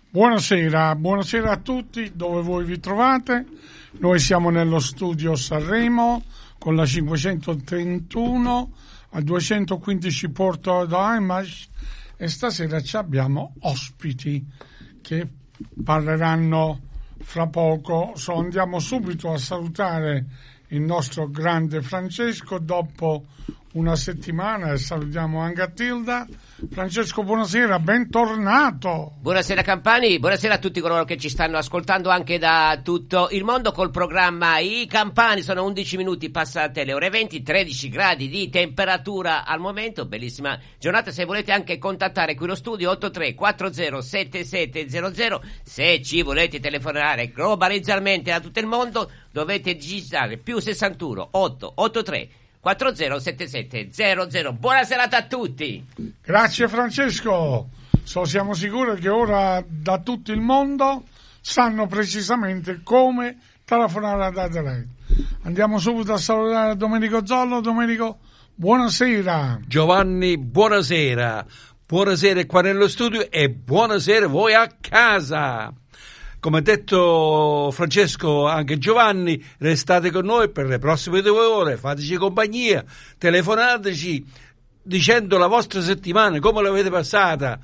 Buonasera a tutti, dove voi vi trovate. Noi siamo nello studio Sanremo con la 531 a 215 Porto d'Aimas e stasera ci abbiamo ospiti che parleranno fra poco. Andiamo subito a salutare il nostro grande Francesco dopo una settimana e salutiamo anche Tilda. Francesco, buonasera, bentornato. Buonasera Campani, buonasera a tutti coloro che ci stanno ascoltando anche da tutto il mondo col programma I Campani. Sono 11 minuti passate le ore 20, 13 gradi di temperatura al momento, bellissima giornata. Se volete anche contattare qui lo studio 83407700, se ci volete telefonare globalizzalmente da tutto il mondo dovete digitare più 61 883 407700. Buona serata a tutti. Grazie Francesco. Siamo sicuri che ora da tutto il mondo sanno precisamente come telefonare ad Adelaide. Andiamo subito a salutare Domenico Zollo. Domenico, buonasera. Giovanni, buonasera. Buonasera qua nello studio e buonasera voi a casa. Come ha detto Francesco, anche Giovanni, restate con noi per le prossime 2 ore, fateci compagnia, telefonateci dicendo la vostra settimana, come l'avete passata.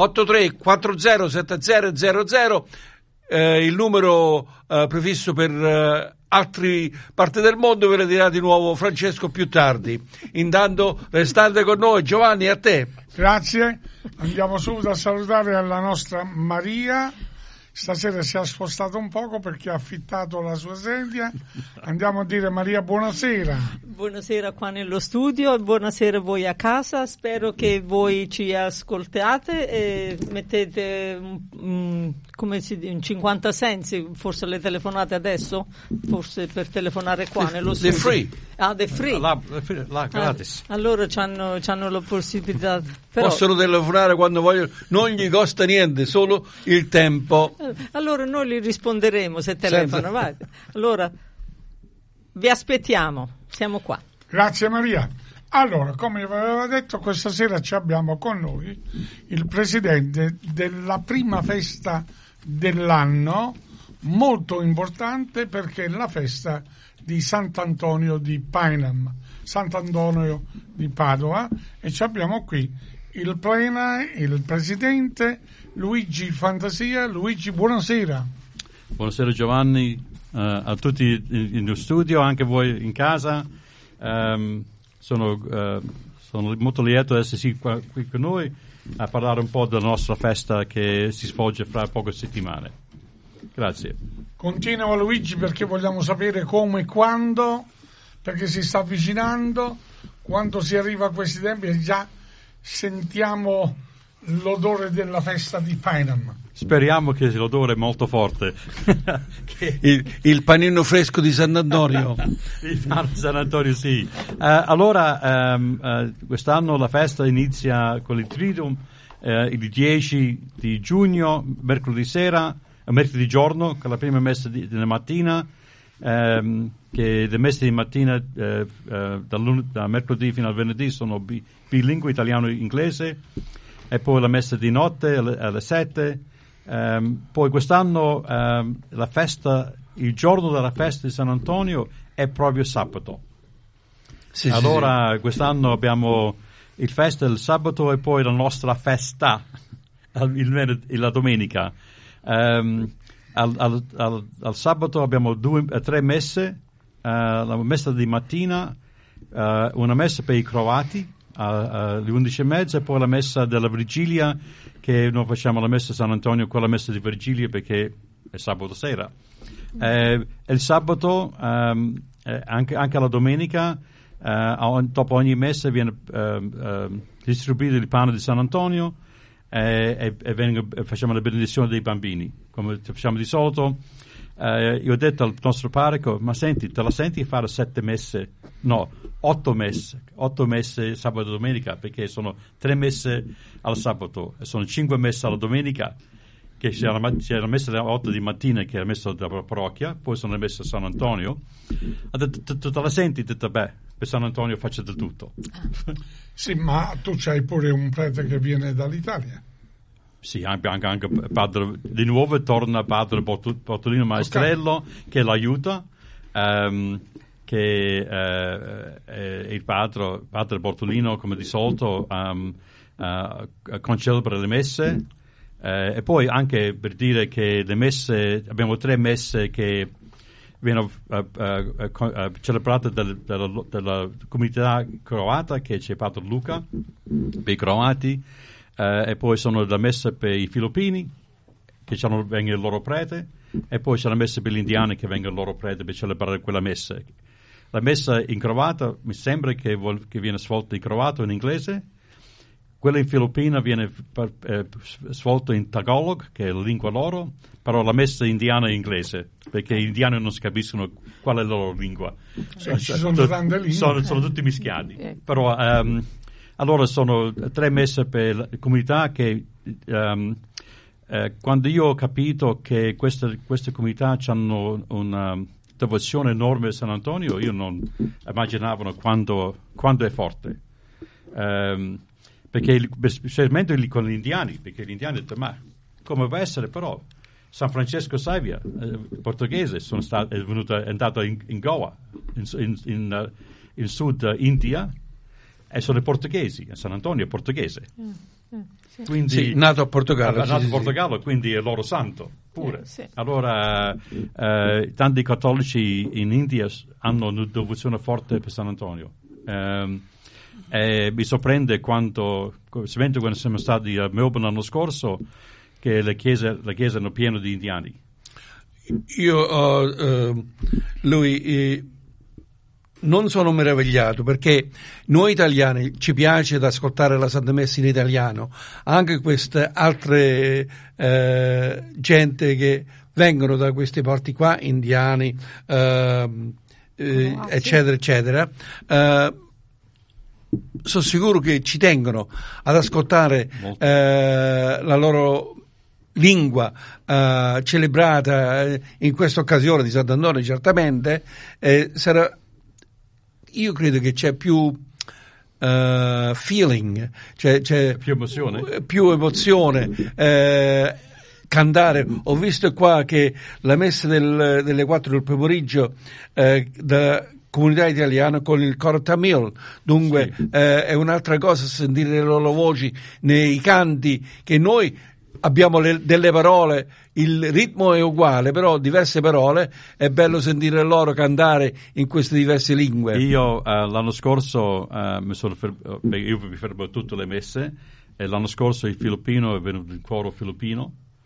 83407000, il numero prefisso per altre parti del mondo ve lo dirà di nuovo Francesco più tardi. Intanto restate con noi. Giovanni, a te. Grazie. Andiamo subito a salutare la nostra Maria. Stasera si è spostato un poco perché ha affittato la sua sedia. Andiamo a dire Maria buonasera. Buonasera qua nello studio e buonasera a voi a casa. Spero che voi ci ascoltate e mettete come si dice, 50 sensi, forse le telefonate adesso, forse per telefonare qua nello studio. The free. The free. La gratis. Allora c'hanno la possibilità. Però, possono telefonare quando vogliono, non gli costa niente, solo il tempo. Allora noi li risponderemo se telefonano. Vai. Allora vi aspettiamo, siamo qua. Grazie Maria. Allora, come vi avevo detto, questa sera ci abbiamo con noi il presidente della prima festa dell'anno, molto importante perché è la festa di Sant'Antonio di Painam, Sant'Antonio di Padova, e ci abbiamo qui il presidente Luigi Fantasia. Luigi, buonasera. Buonasera Giovanni, a tutti in studio, anche voi in casa. Sono molto lieto di essere qui con noi a parlare un po' della nostra festa che si svolge fra poche settimane. Grazie. Continua Luigi, perché vogliamo sapere come e quando, perché si sta avvicinando. Quando si arriva a questi tempi già sentiamo l'odore della festa di Painam. Speriamo che l'odore è molto forte. Il panino fresco di Sant'Antonio. Il panino di Sant'Antonio, sì. Allora, quest'anno la festa inizia con il Triduum il 10 di giugno, mercoledì giorno, con la prima messa della mattina, che le messe di mattina da mercoledì fino al venerdì sono bilingui, italiano e inglese, e poi la messa di notte alle 7. Poi quest'anno la festa, il giorno della festa di San Antonio è proprio sabato. Sì, allora sì. Quest'anno abbiamo il festa il sabato e poi la nostra festa la domenica. Al sabato abbiamo 3 messe, la messa di mattina, una messa per i croati alle 11:30 e poi la messa della Vigilia, che noi facciamo la messa a San Antonio, quella messa di Vigilia perché è sabato sera. Il sabato, anche la domenica, dopo ogni messa viene distribuito il pane di San Antonio e facciamo la benedizione dei bambini, come facciamo di solito. Io ho detto al nostro parroco, ma senti, te la senti fare 8 messe sabato e domenica, perché sono 3 messe al sabato e sono 5 messe alla domenica, che c'è la messa alle 8 di mattina, che è la messa della parrocchia, poi sono le messe a San Antonio. Ha detto, te la senti? Ho detto, beh, per San Antonio faccio del tutto. Sì, ma tu c'hai pure un prete che viene dall'Italia. Sì, anche padre, di nuovo torna padre Bortolino Maestrello, che l'aiuta, che il padre Bortolino, come di solito, concelebra le messe, e poi anche per dire che le messe, abbiamo 3 messe che vengono celebrate dalla comunità croata, che c'è padre Luca, per i croati, e poi sono la messa per i filippini, che vengono il loro prete, e poi c'è la messa per gli indiani, che vengono il loro prete per celebrare quella messa. La messa in croata mi sembra che viene svolta in croato e in inglese, quella in Filippina viene svolta in Tagalog, che è la lingua loro, però la messa indiana è inglese, perché gli indiani non si capiscono qual è la loro lingua. Ci sono tante lingue. Sono tutti mischiati. Però allora sono 3 messe per la comunità che quando io ho capito che queste comunità hanno una devozione enorme a San Antonio, io non immaginavo quanto è forte. Perché specialmente con gli indiani, perché gli indiani hanno detto, ma come va a essere però? San Francesco Xavier, portoghese, è andato in Goa, in Sud India, e sono i portoghesi, San Antonio è portoghese. Quindi, sì, nato a Portogallo. Nato a Portogallo, quindi è il loro santo pure. Sì. Allora, tanti cattolici in India hanno una devozione forte per San Antonio. Mi sorprende quando siamo stati a Melbourne l'anno scorso, che le chiese erano piene di indiani. Non sono meravigliato, perché noi italiani ci piace ad ascoltare la Santa Messa in italiano, anche queste altre gente che vengono da queste parti qua, indiani, eccetera, eccetera. Sono sicuro che ci tengono ad ascoltare la loro lingua celebrata in questa occasione di Sant'Antonio, certamente. Io credo che c'è più feeling, c'è più emozione, cantare. Ho visto qua che la messa delle 4 del pomeriggio da comunità italiana con il coro Tamil, dunque sì. È un'altra cosa sentire le loro voci nei canti, che noi abbiamo delle parole, il ritmo è uguale, però diverse parole, è bello sentire loro cantare in queste diverse lingue. Io l'anno scorso io mi fermo a tutte le messe, e l'anno scorso il filippino è venuto il coro filippino,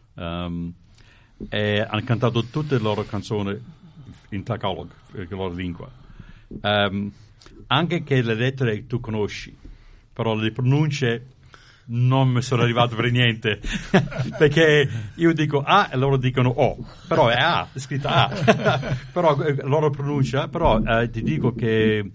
e hanno cantato tutte le loro canzoni in Tagalog, la loro lingua. Anche che le lettere tu conosci, però le pronunce non mi sono arrivato per niente, perché io dico A e loro dicono O, però è A, è scritta A. Però loro pronuncia, però ti dico che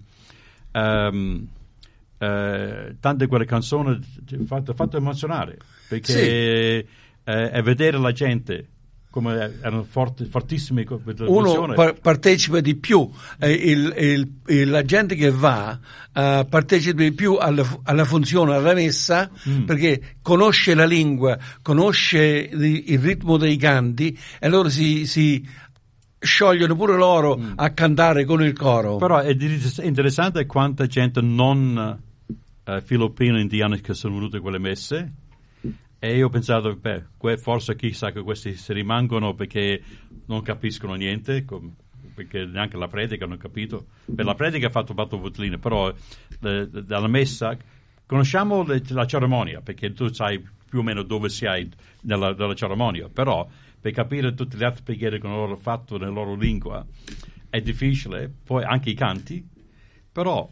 tante quelle canzoni ti ha fatto emozionare, perché sì. È vedere la gente come erano fortissimi. Uno partecipa di più, la gente che va partecipa di più alla funzione, alla messa, perché conosce la lingua, conosce il ritmo dei canti, e allora si sciogliono pure loro a cantare con il coro. Però è interessante quanta gente non filippina indiana che sono venute a quelle messe. E io ho pensato, forse chissà che questi si rimangono perché non capiscono niente, perché neanche la predica hanno capito. Per la predica ha fatto Bortolino, però dalla messa conosciamo la cerimonia, perché tu sai più o meno dove sei nella cerimonia, però per capire tutte le altre preghiere che hanno fatto nella loro lingua è difficile, poi anche i canti, però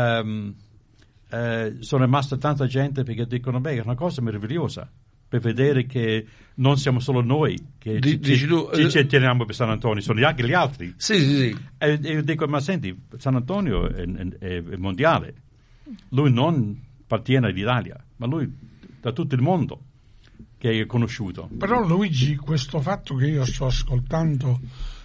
sono rimasta tanta gente perché dicono, è una cosa meravigliosa per vedere che non siamo solo noi che ci teniamo per San Antonio, sono anche gli altri. Sì. E io dico, ma senti, San Antonio è mondiale, lui non appartiene all'Italia, ma lui da tutto il mondo che è conosciuto. Però Luigi, questo fatto che io sto ascoltando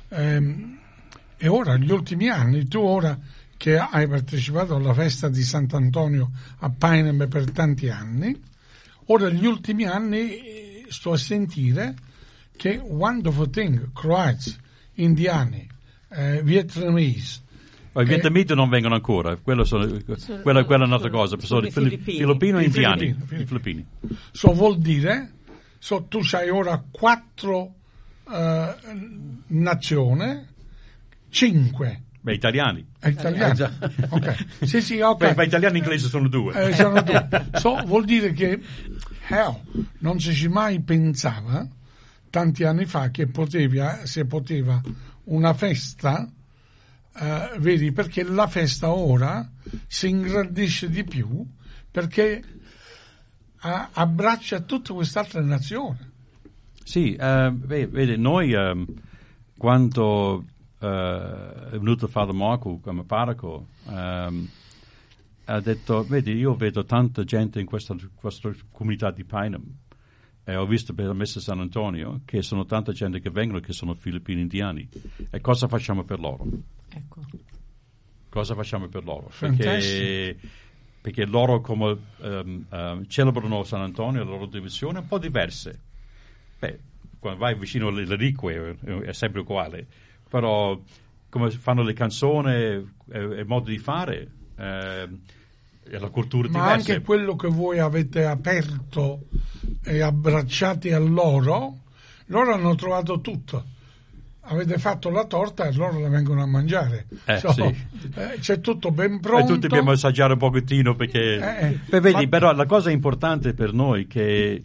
e ora, gli ultimi anni, tu ora che hai partecipato alla festa di Sant'Antonio a Painem per tanti anni, ora gli ultimi anni sto a sentire che wonderful thing, croati, indiani, vietnamese. I vietnamiti non vengono ancora, quella è un'altra cosa, sono filippino e indiani. I filippini. Vuol dire, tu c'hai ora 4 nazioni, 5. Beh, italiani. Italiani. Okay. Sì, ok. Beh, italiani e inglesi sono 2. Sono 2. Vuol dire che non ci mai pensava tanti anni fa che si poteva una festa, vedi, perché la festa ora si ingrandisce di più perché abbraccia tutte quest'altre nazioni. Sì, vedi, noi quando è venuto Father Marco come parroco, ha detto, vedi, io vedo tanta gente in questa comunità di Panem, e ho visto per la messa San Antonio che sono tanta gente che vengono che sono filippini indiani, e cosa facciamo per loro? Ecco. Cosa facciamo per loro? Perché loro come celebrano San Antonio, le loro devozioni un po' diverse. Beh, quando vai vicino alle reliquie è sempre uguale, però come fanno le canzoni e il modo di fare è la cultura diversa. Ma anche quello che voi avete aperto e abbracciati a loro hanno trovato tutto. Avete fatto la torta e loro la vengono a mangiare. Sì. C'è tutto ben pronto. E tutti dobbiamo assaggiare un pochettino perché... vedi, però la cosa importante per noi è che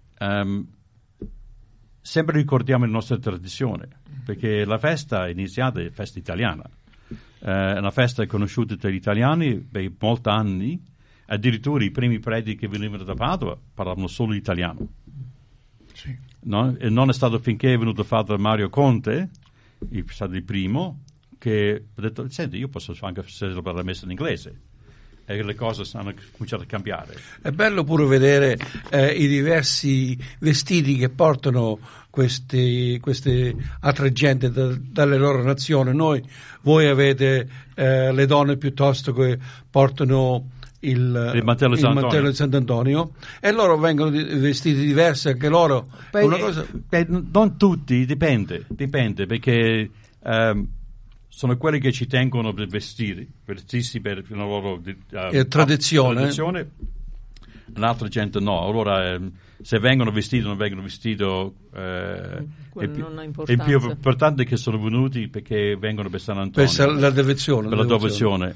sempre ricordiamo le nostre tradizioni, perché la festa è iniziata, è festa italiana. È una festa conosciuta tra gli italiani per molti anni, addirittura i primi preti che venivano da Padova parlavano solo italiano. Sì. No? E non è stato finché è venuto Padre Mario Conte, è stato il primo, che ha detto, senti, io posso anche celebrare la messa in inglese. E le cose hanno cominciato a cambiare. È bello pure vedere i diversi vestiti che portano queste altre gente dalle loro nazioni. Voi avete le donne piuttosto che portano il mantello di Sant'Antonio, e loro vengono vestiti diversi anche loro. Non tutti, dipende perché sono quelli che ci tengono per vestirsi per la loro tradizione. L'altra gente no. Allora se vengono vestiti o non vengono vestiti è più importante che sono venuti perché vengono per San Antonio, per la devozione.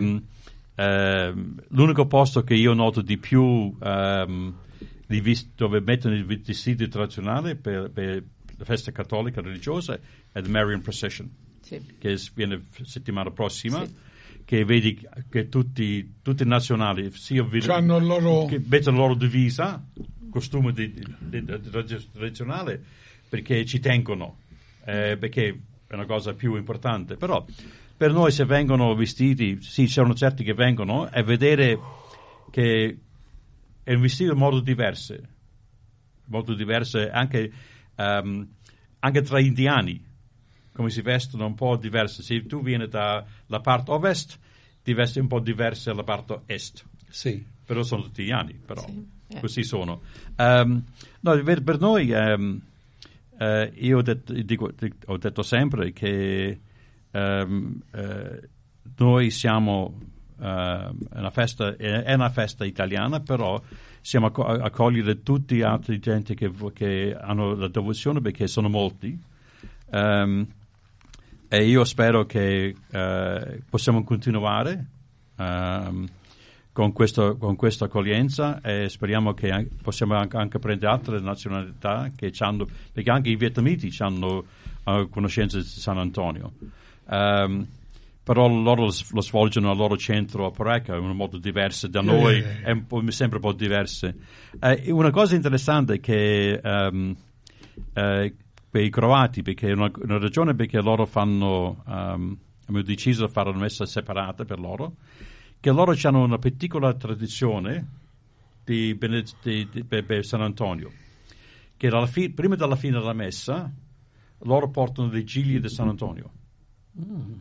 L'unico posto che io noto di più dove mettono i vestiti tradizionali per la festa cattolica religiosa è the Marian Procession. Sì. Che viene settimana prossima, sì. Che vedi che tutti i nazionali hanno che mettono la loro divisa, costume tradizionale, perché ci tengono, perché è una cosa più importante. Però per noi se vengono vestiti, sì, c'erano certi che vengono, e vedere che è un vestito in modo diverso anche tra indiani, come si vestono un po' diverso. Se tu vieni dalla parte ovest, ti vesti un po' diverso dalla parte est. Sì. Però sono tutti indiani, però. Sì. Così sono. Per noi, io ho detto sempre che noi siamo una festa italiana, però siamo a cogliere tutti gli altri gente che hanno la devozione, perché sono molti. E io spero che possiamo continuare con questa accoglienza, e speriamo che possiamo anche prendere altre nazionalità perché anche i vietnamiti hanno conoscenze di San Antonio. Però loro lo svolgono al loro centro a Porreca in un modo diverso da noi, è sempre un po' diverso. Una cosa interessante è che per i croati, perché una ragione perché loro hanno deciso di fare una messa separata per loro, che loro hanno una piccola tradizione per San Antonio, che prima della fine della messa loro portano le giglie di San Antonio.